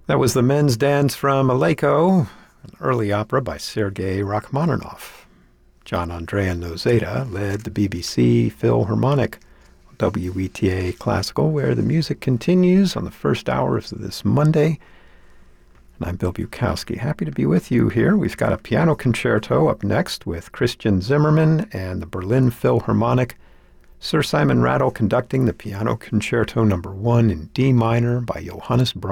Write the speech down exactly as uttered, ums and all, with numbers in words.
That was the Men's Dance from Aleko, an early opera by Sergei Rachmaninoff. John Andrea Nozeta led the B B C Philharmonic W E T A Classical, where the music continues on the first hour of this Monday. And I'm Bill Bukowski. Happy to be with you here. We've got a piano concerto up next with Christian Zimmerman and the Berlin Philharmonic. Sir Simon Rattle conducting the Piano Concerto number one in D minor by Johannes Brahms.